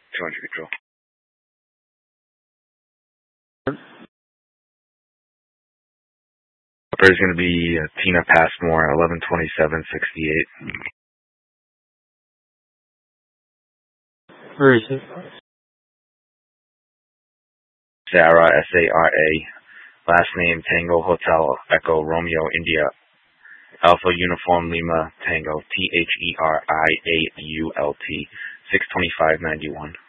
200 control. Operator's going to be Tina Passmore, 112768. Where is it? Sarah, S-A-R-A. Last name, Tango Hotel, Echo Romeo India. Alpha Uniform Lima Tango, THERIAULT, 62591.